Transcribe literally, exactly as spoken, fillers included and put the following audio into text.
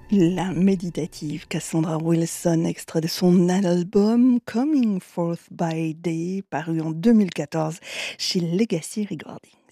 La méditative Cassandra Wilson, extrait de son album Coming Forth by Day, paru en deux mille quatorze chez Legacy Recordings.